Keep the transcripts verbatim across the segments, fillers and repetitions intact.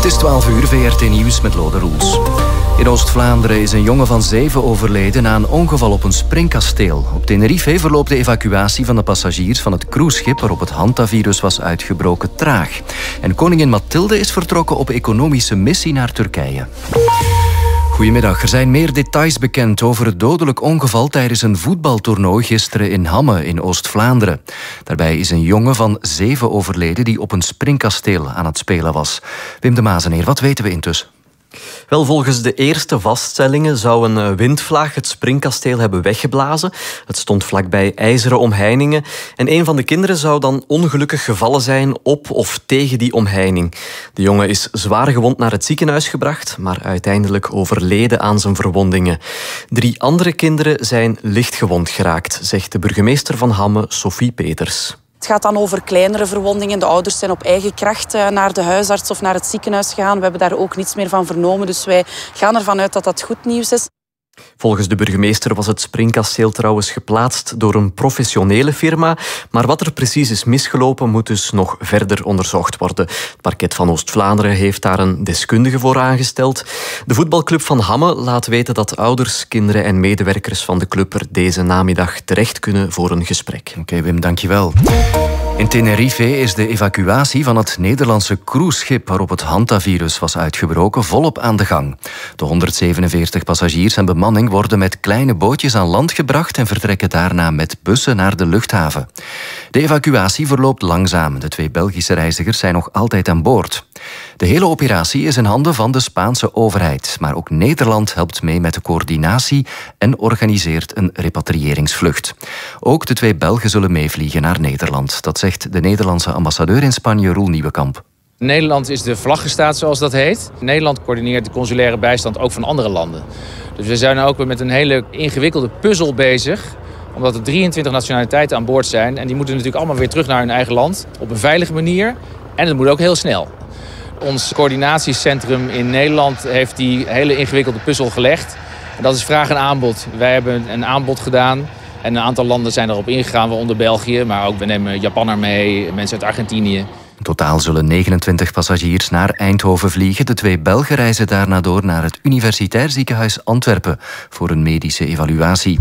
is twaalf uur, V R T Nieuws met Lode Roels. In Oost-Vlaanderen is een jongen van zeven overleden na een ongeval op een springkasteel. Op Tenerife verloopt de evacuatie van de passagiers van het cruiseschip waarop het hantavirus was uitgebroken traag. En koningin Mathilde is vertrokken op economische missie naar Turkije. Goedemiddag. Er zijn meer details bekend over het dodelijk ongeval tijdens een voetbaltoernooi gisteren in Hamme in Oost-Vlaanderen. Daarbij is een jongen van zeven overleden die op een springkasteel aan het spelen was. Wim de Mazeneer, wat weten we intussen? Wel, volgens de eerste vaststellingen zou een windvlaag het springkasteel hebben weggeblazen. Het stond vlakbij ijzeren omheiningen. En een van de kinderen zou dan ongelukkig gevallen zijn op of tegen die omheining. De jongen is zwaar gewond naar het ziekenhuis gebracht, maar uiteindelijk overleden aan zijn verwondingen. Drie andere kinderen zijn licht gewond geraakt, zegt de burgemeester van Hamme, Sophie Peters. Het gaat dan over kleinere verwondingen. De ouders zijn op eigen kracht naar de huisarts of naar het ziekenhuis gegaan. We hebben daar ook niets meer van vernomen, dus wij gaan ervan uit dat dat goed nieuws is. Volgens de burgemeester was het springkasteel trouwens geplaatst door een professionele firma. Maar wat er precies is misgelopen moet dus nog verder onderzocht worden. Het parket van Oost-Vlaanderen heeft daar een deskundige voor aangesteld. De voetbalclub van Hamme laat weten dat ouders, kinderen en medewerkers van de club er deze namiddag terecht kunnen voor een gesprek. Oké, okay, Wim, dankjewel. In Tenerife is de evacuatie van het Nederlandse cruiseschip waarop het hantavirus was uitgebroken volop aan de gang. De honderdzevenenveertig passagiers en bemanning worden met kleine bootjes aan land gebracht en vertrekken daarna met bussen naar de luchthaven. De evacuatie verloopt langzaam. De twee Belgische reizigers zijn nog altijd aan boord. De hele operatie is in handen van de Spaanse overheid, maar ook Nederland helpt mee met de coördinatie en organiseert een repatriëringsvlucht. Ook de twee Belgen zullen meevliegen naar Nederland. Dat zegt de Nederlandse ambassadeur in Spanje, Roel Nieuwenkamp. Nederland is de vlaggenstaat, zoals dat heet. Nederland coördineert de consulaire bijstand ook van andere landen. Dus we zijn ook met een hele ingewikkelde puzzel bezig, omdat er drieëntwintig nationaliteiten aan boord zijn. En die moeten natuurlijk allemaal weer terug naar hun eigen land op een veilige manier. En dat moet ook heel snel. Ons coördinatiecentrum in Nederland heeft die hele ingewikkelde puzzel gelegd. En dat is vraag en aanbod. Wij hebben een aanbod gedaan. En een aantal landen zijn erop ingegaan, waaronder België. Maar ook we nemen Japan mee, mensen uit Argentinië. In totaal zullen negenentwintig passagiers naar Eindhoven vliegen. De twee Belgen reizen daarna door naar het Universitair Ziekenhuis Antwerpen voor een medische evaluatie.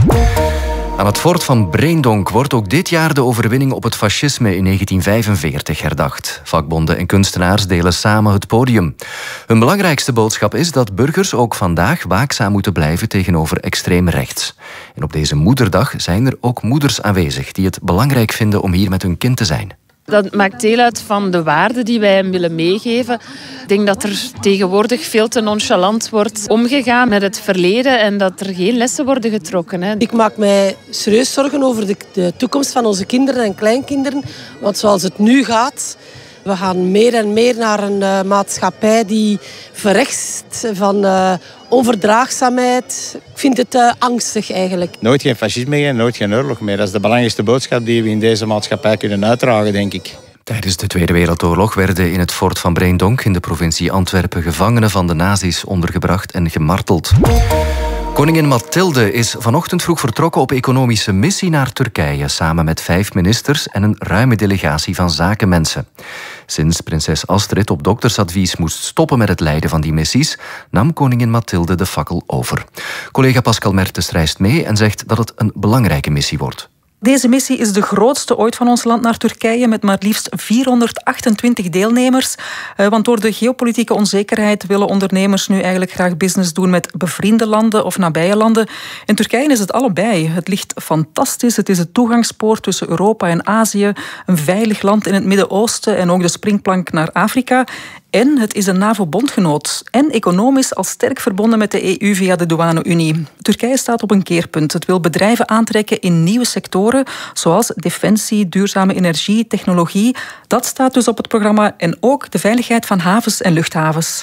Aan het fort van Breendonk wordt ook dit jaar de overwinning op het fascisme in negentien vijfenveertig herdacht. Vakbonden en kunstenaars delen samen het podium. Hun belangrijkste boodschap is dat burgers ook vandaag waakzaam moeten blijven tegenover extreem rechts. En op deze moederdag zijn er ook moeders aanwezig die het belangrijk vinden om hier met hun kind te zijn. Dat maakt deel uit van de waarden die wij hem willen meegeven. Ik denk dat er tegenwoordig veel te nonchalant wordt omgegaan met het verleden en dat er geen lessen worden getrokken. Hè. Ik maak mij serieus zorgen over de, de toekomst van onze kinderen en kleinkinderen. Want zoals het nu gaat, we gaan meer en meer naar een uh, maatschappij die verrechtst van uh, onverdraagzaamheid. Ik vind het uh, angstig eigenlijk. Nooit geen fascisme meer, nooit geen oorlog meer. Dat is de belangrijkste boodschap die we in deze maatschappij kunnen uitdragen, denk ik. Tijdens de Tweede Wereldoorlog werden in het fort van Breendonk in de provincie Antwerpen gevangenen van de nazi's ondergebracht en gemarteld. Koningin Mathilde is vanochtend vroeg vertrokken op economische missie naar Turkije, samen met vijf ministers en een ruime delegatie van zakenmensen. Sinds prinses Astrid op doktersadvies moest stoppen met het leiden van die missies, nam koningin Mathilde de fakkel over. Collega Pascal Mertens reist mee en zegt dat het een belangrijke missie wordt. Deze missie is de grootste ooit van ons land naar Turkije, met maar liefst vierhonderdachtentwintig deelnemers. Want door de geopolitieke onzekerheid willen ondernemers nu eigenlijk graag business doen met bevriende landen of nabije landen. In Turkije is het allebei. Het ligt fantastisch. Het is het toegangspoort tussen Europa en Azië, een veilig land in het Midden-Oosten en ook de springplank naar Afrika. En het is een NAVO-bondgenoot en economisch al sterk verbonden met de E U via de douane-Unie. Turkije staat op een keerpunt. Het wil bedrijven aantrekken in nieuwe sectoren, zoals defensie, duurzame energie, technologie. Dat staat dus op het programma en ook de veiligheid van havens en luchthavens.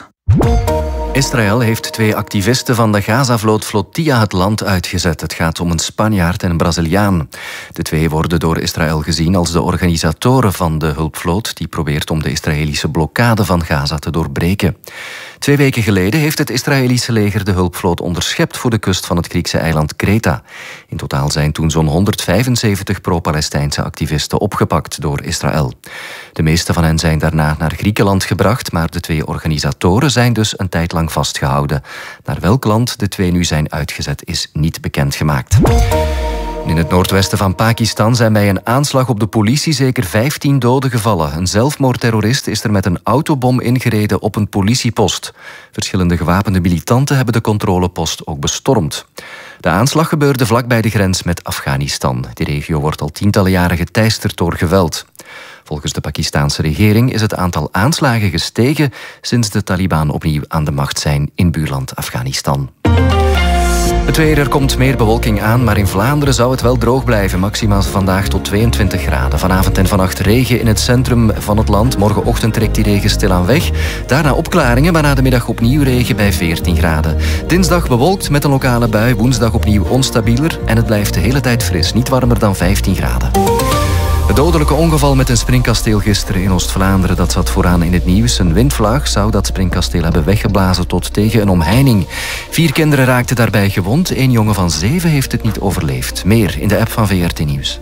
Israël heeft twee activisten van de Gazavloot Flotilla het land uitgezet. Het gaat om een Spanjaard en een Braziliaan. De twee worden door Israël gezien als de organisatoren van de hulpvloot die probeert om de Israëlische blokkade van Gaza te doorbreken. Twee weken geleden heeft het Israëlische leger de hulpvloot onderschept voor de kust van het Griekse eiland Kreta. In totaal zijn toen zo'n honderdvijfenzeventig pro-Palestijnse activisten opgepakt door Israël. De meeste van hen zijn daarna naar Griekenland gebracht, maar de twee organisatoren zijn dus een tijd lang vastgehouden. Naar welk land de twee nu zijn uitgezet is niet bekendgemaakt. In het noordwesten van Pakistan zijn bij een aanslag op de politie zeker vijftien doden gevallen. Een zelfmoordterrorist is er met een autobom ingereden op een politiepost. Verschillende gewapende militanten hebben de controlepost ook bestormd. De aanslag gebeurde vlakbij de grens met Afghanistan. Die regio wordt al tientallen jaren geteisterd door geweld. Volgens de Pakistaanse regering is het aantal aanslagen gestegen sinds de Taliban opnieuw aan de macht zijn in buurland Afghanistan. Het weer, er komt meer bewolking aan, maar in Vlaanderen zou het wel droog blijven. Maximaal vandaag tot tweeëntwintig graden. Vanavond en vannacht regen in het centrum van het land. Morgenochtend trekt die regen stilaan weg. Daarna opklaringen, maar na de middag opnieuw regen bij veertien graden. Dinsdag bewolkt met een lokale bui. Woensdag opnieuw onstabieler. En het blijft de hele tijd fris. Niet warmer dan vijftien graden. Het dodelijke ongeval met een springkasteel gisteren in Oost-Vlaanderen, dat zat vooraan in het nieuws. Een windvlaag zou dat springkasteel hebben weggeblazen tot tegen een omheining. Vier kinderen raakten daarbij gewond. Eén jongen van zeven heeft het niet overleefd. Meer in de app van V R T Nieuws.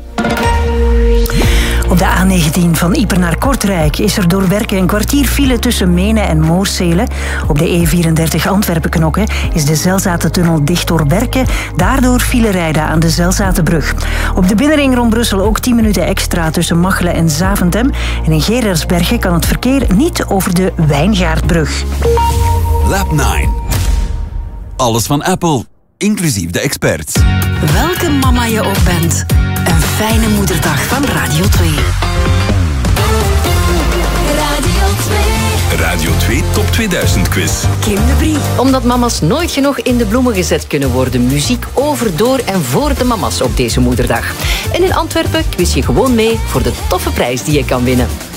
Op de A negentien van Ieper naar Kortrijk is er door werken een kwartier file tussen Menen en Moorsele. Op de E vierendertig Antwerpen-Knokke is de Zelzatentunnel dicht door werken. Daardoor file rijden aan de Zelzatenbrug. Op de binnenring rond Brussel ook tien minuten extra tussen Machelen en Zaventem. En in Gerardsbergen kan het verkeer niet over de Wijngaardbrug. Lab negen. Alles van Apple, inclusief de experts. Welke mama je ook bent. Een fijne moederdag van Radio twee. Radio twee. Radio twee Top tweeduizend Quiz. Kim de Brie. Omdat mama's nooit genoeg in de bloemen gezet kunnen worden. Muziek over, door en voor de mama's op deze moederdag. En in Antwerpen quiz je gewoon mee voor de toffe prijs die je kan winnen.